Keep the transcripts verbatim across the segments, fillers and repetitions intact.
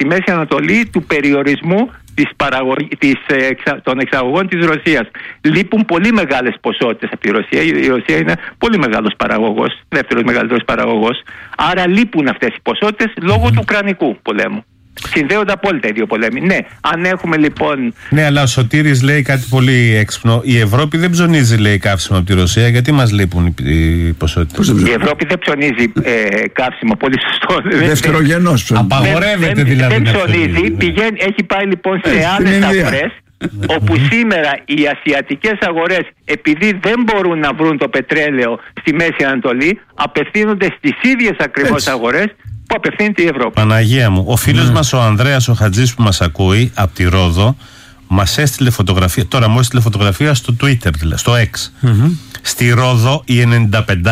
στη Μέση Ανατολή του περιορισμού της παραγωγής, της, των εξαγωγών της Ρωσίας. Λείπουν πολύ μεγάλες ποσότητες από τη Ρωσία. Η Ρωσία είναι πολύ μεγάλος παραγωγός, δεύτερος μεγαλύτερος παραγωγός. Άρα λείπουν αυτές οι ποσότητες λόγω του Ουκρανικού πολέμου. Συνδέονται απόλυτα οι δύο πολέμοι. Ναι, αν έχουμε λοιπόν. Ναι, αλλά ο Σωτήρης λέει κάτι πολύ έξυπνο. Η Ευρώπη δεν ψωνίζει, λέει, καύσιμο από τη Ρωσία. Γιατί μας λείπουν οι ποσότητες? Η Ευρώπη δεν ψωνίζει ε, καύσιμο. Πολύ σωστό. Δευτερογενός ψωνίζει. Απαγορεύεται δεν, δηλαδή. Δεν ψωνίζει. Πηγαίνει, έχει πάει λοιπόν σε ε, άλλες αγορές. Όπου σήμερα οι ασιατικές αγορές, επειδή δεν μπορούν να βρουν το πετρέλαιο στη Μέση Ανατολή, απευθύνονται στις ίδιες ακριβώς αγορές που απευθύνεται η Ευρώπη. Παναγία μου, ο φίλος mm. μας ο Ανδρέας ο Χατζής που μας ακούει από τη Ρόδο μας έστειλε φωτογραφία, τώρα μου έστειλε φωτογραφία στο Twitter, δηλαδή, στο X. Mm-hmm. Στη Ρόδο η ενενήντα πέντε,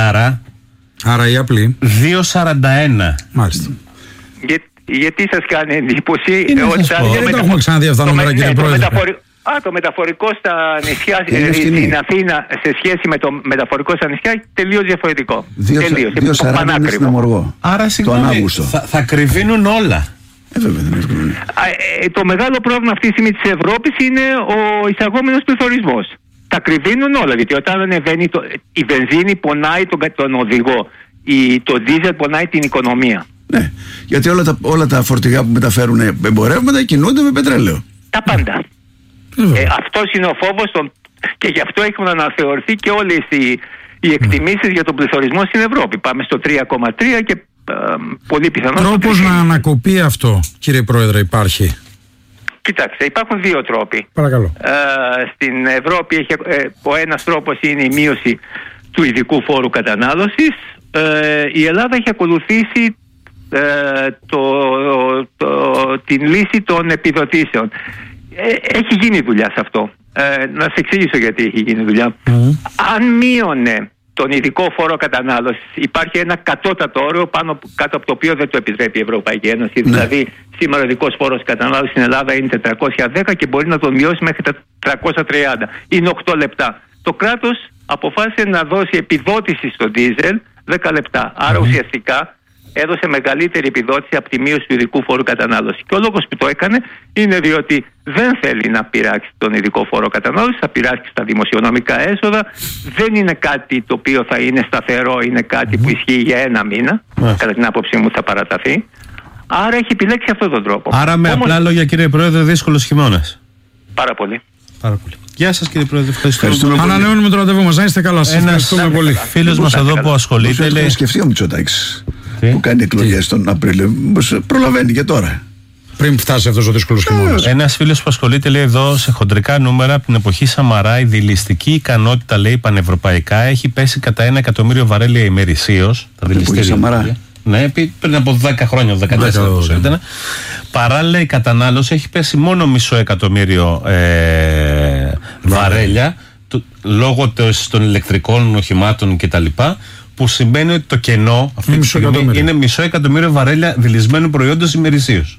άρα η απλή δύο σαράντα ένα. Μάλιστα. Για, γιατί σας κάνει εντύπωση ότι θα... Δεν μετα... το έχουμε ξαναδεί αυτά τα νούμερα, κύριε Πρόεδρε. Α, το μεταφορικό στα νησιά ε, στην Αθήνα σε σχέση με το μεταφορικό στα νησιά τελείως διαφορετικό. δύο σαράντα είναι στην Αμοργό. Άρα συγγνώμη, θα, θα κρυβίνουν όλα. Ε, βέβαια, δεν είναι. Ε, το μεγάλο πρόβλημα αυτή τη στιγμή της Ευρώπης είναι ο εισαγόμενος πληθωρισμός. Τα κρυβίνουν όλα, γιατί όταν ανεβαίνει το, η βενζίνη πονάει τον, τον οδηγό, η, το δίζελ πονάει την οικονομία. Ναι, γιατί όλα τα, όλα τα φορτηγά που μεταφέρουν εμπορεύματα κινούνται με πετρέλαιο. Τα πάντα. Ε, αυτός είναι ο φόβος των... και γι' αυτό έχουν αναθεωρηθεί και όλες οι, οι εκτιμήσεις mm. για τον πληθωρισμό στην Ευρώπη. Πάμε στο τρία κόμμα τρία και ε, πολύ πιθανόν. Τρόπος να ανακοπεί αυτό, κύριε Πρόεδρε, υπάρχει? Κοιτάξτε, υπάρχουν δύο τρόποι. Παρακαλώ. Ε, στην Ευρώπη έχει, ε, ο ένας τρόπος είναι η μείωση του ειδικού φόρου κατανάλωσης. Ε, η Ελλάδα έχει ακολουθήσει ε, το, το, το, την λύση των επιδοτήσεων. Έχει γίνει δουλειά σε αυτό. Ε, να σε εξηγήσω γιατί έχει γίνει δουλειά. Mm. Αν μείωνε τον ειδικό φόρο κατανάλωσης, υπάρχει ένα κατώτατο όριο πάνω, κάτω από το οποίο δεν το επιτρέπει η Ευρωπαϊκή Ένωση. Mm. Δηλαδή, σήμερα ο ειδικός φόρος κατανάλωσης στην Ελλάδα είναι τετρακόσια δέκα και μπορεί να τον μειώσει μέχρι τα τριακόσια τριάντα. Είναι οκτώ λεπτά. Το κράτος αποφάσισε να δώσει επιδότηση στο ντίζελ δέκα λεπτά. Άρα mm. ουσιαστικά έδωσε μεγαλύτερη επιδότηση από τη μείωση του ειδικού φόρου κατανάλωση. Και ο λόγος που το έκανε είναι διότι δεν θέλει να πειράξει τον ειδικό φόρο κατανάλωση, θα πειράξει στα δημοσιονομικά έσοδα. Δεν είναι κάτι το οποίο θα είναι σταθερό, είναι κάτι που ισχύει για ένα μήνα. Mm. Κατά την άποψή μου θα παραταθεί. Άρα έχει επιλέξει αυτόν τον τρόπο. Άρα με Όμως... απλά λόγια, κύριε Πρόεδρε, δύσκολος χειμώνας. Πάρα πολύ. Πάρα πολύ. Γεια σας, κύριε Πρόεδρε, ευχαριστούμε. Ανανεώνουμε το ραντεβού μας, να είστε καλά. Σας ευχαριστούμε πολύ. Φίλος μας εδώ που ασχολείται. Λέει... σκεφτεί ο Μητσοτάκης που κάνει εκλογές τον Απρίλιο. Προλαβαίνει και τώρα. Πριν φτάσει αυτός ο δύσκολος χειμώνας. Ένας φίλος που ασχολείται, λέει, εδώ σε χοντρικά νούμερα από την εποχή Σαμαρά, η δηληστική ικανότητα, λέει, πανευρωπαϊκά έχει πέσει κατά ένα εκατομμύριο βαρέλια ημερησίως. Τα δηληστήρια. Ναι, πριν από δέκα χρόνια, δεκατέσσερα πόσο ήταν. Παράλληλα, η κατανάλωση έχει πέσει μόνο μισό εκατομμύριο ε, βαρέλια το, λόγω των ηλεκτρικών οχημάτων κτλ. Που σημαίνει ότι το κενό αυτή τη στιγμή είναι μισό εκατομμύριο βαρέλια δηλισμένου προϊόντος ημερησίως.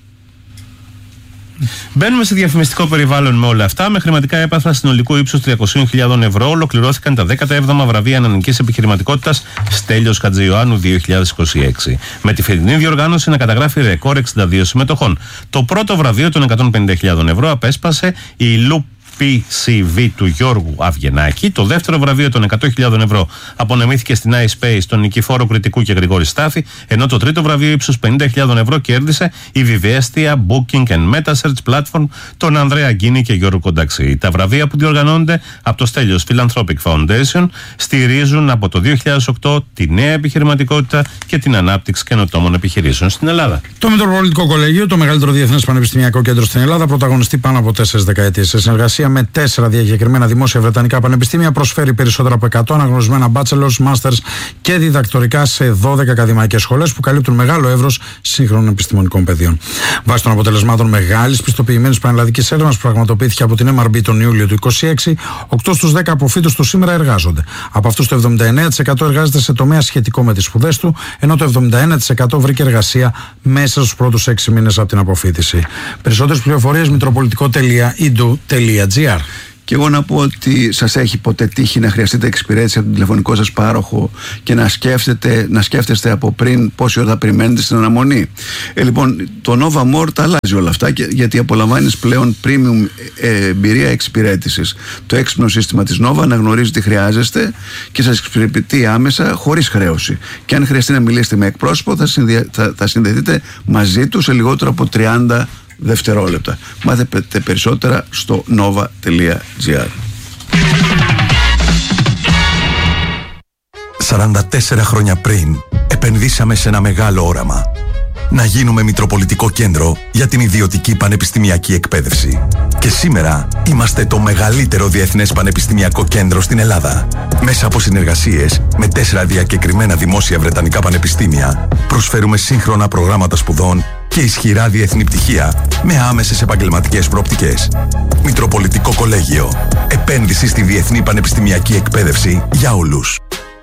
Μπαίνουμε σε διαφημιστικό περιβάλλον με όλα αυτά. Με χρηματικά έπαθρα συνολικού ύψους τριακόσιες χιλιάδες ευρώ ολοκληρώθηκαν τα δέκατα έβδομα βραβεία ανανικής επιχειρηματικότητας Στέλιος Χατζιωάννου δύο χιλιάδες είκοσι έξι. Με τη φετινή διοργάνωση να καταγράφει ρεκόρ εξήντα δύο συμμετοχών. Το πρώτο βραβείο των εκατόν πενήντα χιλιάδες ευρώ απέσπασε η Λου πι σι βι του Γιώργου Αυγενάκη. Το δεύτερο βραβείο των εκατό χιλιάδες ευρώ απονεμήθηκε στην iSpace τον Νικηφόρο Κρητικού και Γρηγόρη Στάθη, ενώ το τρίτο βραβείο ύψους πενήντα χιλιάδες ευρώ κέρδισε η Vivestia Booking and Metasearch Platform τον Ανδρέα Γκίνη και Γιώργο Κονταξή. Τα βραβεία που διοργανώνονται από το Στέλιος Philanthropic Foundation στηρίζουν από το δύο χιλιάδες οκτώ τη νέα επιχειρηματικότητα και την ανάπτυξη καινοτόμων επιχειρήσεων στην Ελλάδα. Το Μητροπολιτικό Κολέγιο, το μεγαλύτερο διεθνές πανεπιστημιακό κέντρο στην Ελλάδα, πρωταγωνιστεί πάνω από τέσσερις δεκαετίες. Σε συνεργασία με τέσσερα διακεκριμένα δημόσια βρετανικά πανεπιστήμια, προσφέρει περισσότερα από εκατό αναγνωρισμένα bachelors, masters και διδακτορικά σε δώδεκα ακαδημαϊκές σχολές που καλύπτουν μεγάλο εύρος σύγχρονων επιστημονικών πεδίων. Βάσει των αποτελεσμάτων μεγάλης πιστοποιημένης πανελλαδικής έρευνας που πραγματοποιήθηκε από την εμ αρ μπι τον Ιούλιο του είκοσι έξι, οκτώ στους δέκα αποφύτους του σήμερα εργάζονται. Από αυτούς το εβδομήντα εννέα τοις εκατό εργάζεται σε τομέα σχετικό με τις σπουδές του, ενώ το εβδομήντα ένα τοις εκατό βρήκε εργασία μέσα στους πρώτους έξι μήνες από την αποφύτιση. Περισσότερες πληροφορίες μητροπολιτικό τελεία ι ντι γιου τελεία τζι αρ. Και εγώ να πω ότι σας έχει ποτέ τύχει να χρειαστείτε εξυπηρέτηση από τον τηλεφωνικό σας πάροχο και να, σκέφτεται, να σκέφτεστε από πριν πόση ώρα θα περιμένετε στην αναμονή? Ε, λοιπόν, το Nova More τα αλλάζει όλα αυτά, και, γιατί απολαμβάνεις πλέον premium ε, εμπειρία εξυπηρέτησης. Το έξυπνο σύστημα της Nova αναγνωρίζει τι χρειάζεστε και σας εξυπηρετεί άμεσα, χωρίς χρέωση. Και αν χρειαστεί να μιλήσετε με εκπρόσωπο, θα, συνδυα, θα, θα συνδεθείτε μαζί του σε λιγότερο από τριάντα δευτερόλεπτα. Μάθετε περισσότερα στο nova τελεία gr. σαράντα τέσσερα χρόνια πριν επενδύσαμε σε ένα μεγάλο όραμα. Να γίνουμε Μητροπολιτικό Κέντρο για την ιδιωτική πανεπιστημιακή εκπαίδευση. Και σήμερα είμαστε το μεγαλύτερο διεθνές πανεπιστημιακό κέντρο στην Ελλάδα. Μέσα από συνεργασίες με τέσσερα διακεκριμένα δημόσια βρετανικά πανεπιστήμια, προσφέρουμε σύγχρονα προγράμματα σπουδών και ισχυρά διεθνή πτυχία με άμεσες επαγγελματικές προοπτικές. Μητροπολιτικό Κολέγιο. Επένδυση στη διεθνή πανεπιστημιακή εκπαίδευση για όλους.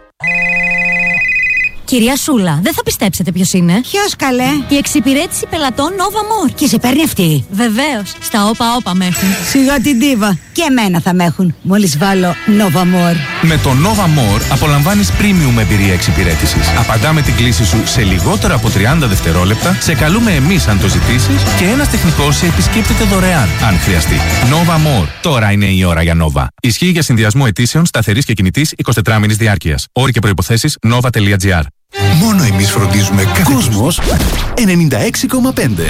Κυρία Σούλα, δεν θα πιστέψετε ποιος είναι. Ποιος, καλέ? Η εξυπηρέτηση πελατών Nova More. Και σε παίρνει αυτή? Βεβαίως. Στα όπα όπα με έχουν. Σιγά την ντίβα. Και εμένα θα με έχουν, μόλις βάλω Nova More. Με το Nova More απολαμβάνεις premium εμπειρία εξυπηρέτησης. Απαντάμε την κλήση σου σε λιγότερα από τριάντα δευτερόλεπτα, σε καλούμε εμείς αν το ζητήσεις και ένας τεχνικός σε επισκέπτεται δωρεάν αν χρειαστεί. Nova More. Τώρα είναι η ώρα για Nova. Ισχύει για συνδυασμό αιτήσεων σταθερής και κινητής εικοσιτετράμηνης διάρκειας. Όροι και προϋποθέσεις nova τελεία gr. Μόνο εμείς φροντίζουμε κάθε Κόσμος ενενήντα έξι κόμμα πέντε.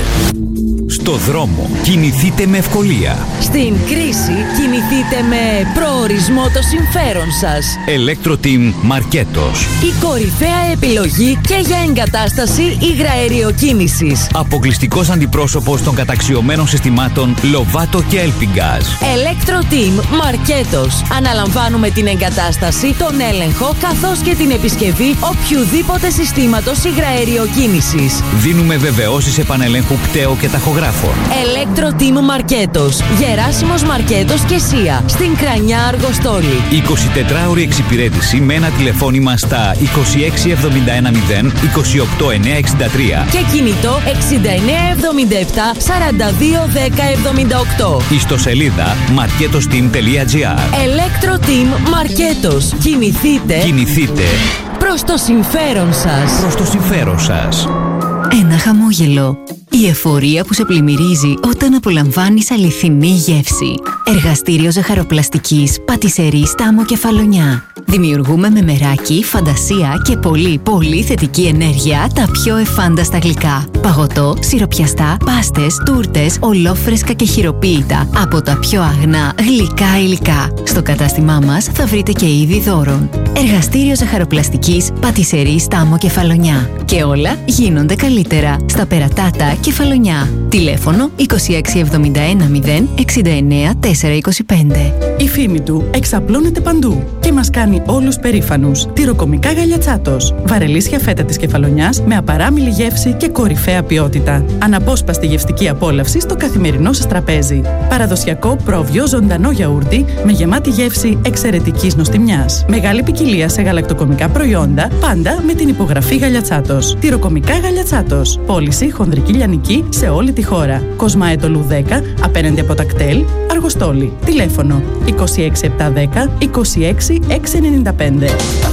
Στο δρόμο κινηθείτε με ευκολία. Στην κρίση κινηθείτε με προορισμό το συμφέρον σας. Electro-Team Μαρκέτος. Η κορυφαία επιλογή και για εγκατάσταση υγραεριοκίνησης. Αποκλειστικός αντιπρόσωπος των καταξιωμένων συστημάτων Lovato και Elpingaz. Electro-Team Μαρκέτος. Αναλαμβάνουμε την εγκατάσταση, τον έλεγχο καθώς και την επισκευή οποιουδήποτε συστήματος υγραεριοκίνησης. Δίνουμε βεβαιώσεις επανελέγχου κταίου και ταχογράφων. Electro-Team Μαρκέτος. Γεράσιμος Μαρκέτος και Σία. Στην Κρανιά Αργοστόλη. εικοσιτετράωρη εξυπηρέτηση με ένα τηλεφώνημα στα είκοσι έξι εβδομήντα ένα μηδέν είκοσι οκτώ εννιακόσια εξήντα τρία και κινητό εξήντα εννέα εβδομήντα επτά σαράντα δύο δέκα εβδομήντα οκτώ. Ιστοσελίδα marketosteam τελεία gr. Electro-Team Μαρκέτος. Κινηθείτε. Κινηθείτε. Προς το συμφέρον σας. Προς το συμφέρον σας. Ένα χαμόγελο. Η εφορία που σε πλημμυρίζει όταν απολαμβάνεις αληθινή γεύση. Εργαστήριο ζαχαροπλαστικής, πατισερή Στάμο Κεφαλονιά. Δημιουργούμε με μεράκι, φαντασία και πολύ πολύ θετική ενέργεια τα πιο εφάνταστα γλυκά. Παγωτό, σιροπιαστά, πάστες, τούρτες, ολόφρεσκα και χειροποίητα από τα πιο αγνά γλυκά υλικά. Στο κατάστημά μας θα βρείτε και είδη δώρων. Εργαστήριο ζαχαροπλαστικής, πατισερή Στάμο Κεφαλονιά. Και όλα γίνονται καλύτερα στα Περατάτα Κεφαλονιά. Τηλέφωνο είκοσι έξι εβδομήντα ένα μηδέν εξήντα εννέα τετρακόσια είκοσι πέντε. Η φήμη του εξαπλώνεται παντού και μας κάνει όλους περήφανους. Τυροκομικά Γαλιατσάτος. Βαρελίσια φέτα της Κεφαλονιάς με απαράμιλη γεύση και κορυφαία ποιότητα. Αναπόσπαστη γευστική απόλαυση στο καθημερινό σας τραπέζι. Παραδοσιακό πρόβιο ζωντανό γιαούρτι με γεμάτη γεύση εξαιρετικής νοστιμιάς. Μεγάλη ποικιλία σε γαλακτοκομικά προϊόντα, πάντα με την υπογραφή Γαλιατσάτος. Τυροκομικά Γαλιατσάτος. Πώληση χονδρική λιανική σε όλη τη χώρα. Κοσμάετολου δέκα, απέναντι από τα κτέλ, Αργοστόλη. Τηλέφωνο είκοσι έξι επτακόσια δέκα είκοσι έξι εξακόσια ενενήντα πέντε.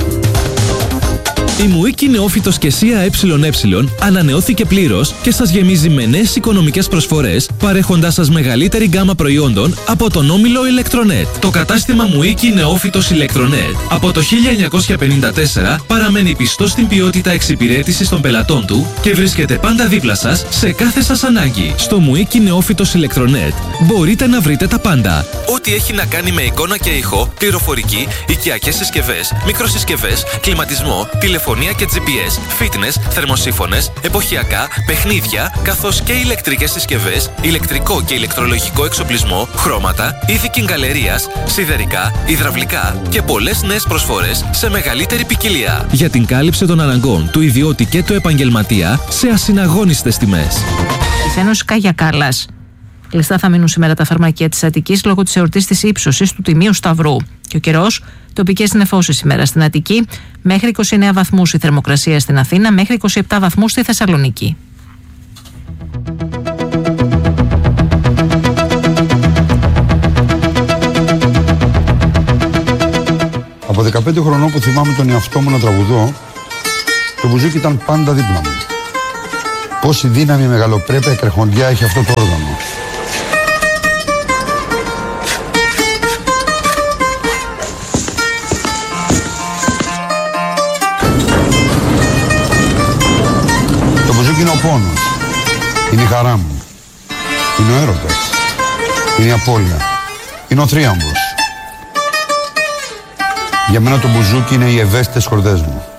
Η Μουίκη Νεόφυτος και Σία ΕΕ ανανεώθηκε πλήρως και σας γεμίζει με νέες οικονομικές προσφορές, παρέχοντάς σας μεγαλύτερη γκάμα προϊόντων από τον όμιλο Electronet. Το κατάστημα Μουίκη Νεόφυτος Electronet από το χίλια εννιακόσια πενήντα τέσσερα παραμένει πιστό στην ποιότητα εξυπηρέτησης των πελατών του και βρίσκεται πάντα δίπλα σας σε κάθε σας ανάγκη. Στο Μουίκη Νεόφυτος Electronet μπορείτε να βρείτε τα πάντα. Ό,τι έχει να κάνει με εικόνα και ήχο, πληροφορική, οικιακές συσκευές, μικροσυσκευές, κλιματισμό, τηλεφωνία και τζι πι ες, fitness, θερμοσύφωνες, εποχιακά, παιχνίδια, καθώς και ηλεκτρικές συσκευές, ηλεκτρικό και ηλεκτρολογικό εξοπλισμό, χρώματα, είδη κιγκαλερίας, σιδερικά, υδραυλικά και πολλές νέες προσφορές σε μεγαλύτερη ποικιλία. Για την κάλυψη των αναγκών του ιδιώτη και του επαγγελματία σε ασυναγώνιστες τιμές. Της Ένωσης Κάγια Κάλλας. Κλειστά θα μείνουν σήμερα τα φαρμακεία της Αττικής λόγω της εορτής της ύψωσης του Τιμίου Σταυρού. Και ο καιρός, τοπικές νεφώσεις σήμερα στην Αττική, μέχρι είκοσι εννέα βαθμούς η θερμοκρασία στην Αθήνα, μέχρι είκοσι επτά βαθμούς στη Θεσσαλονίκη. δεκαπέντε χρονών που θυμάμαι τον εαυτό μου να τραγουδώ, το μπουζούκι ήταν πάντα δίπλα μου. Πόση δύναμη, μεγαλοπρέπεια και κρεχοντιά έχει αυτό το όργανο. Το μπουζούκι είναι ο πόνος, είναι η χαρά μου, είναι ο έρωτας, είναι η απώλεια, είναι ο θρίαμβος. Για μένα το μπουζούκι είναι οι ευαίσθητες χορδές μου.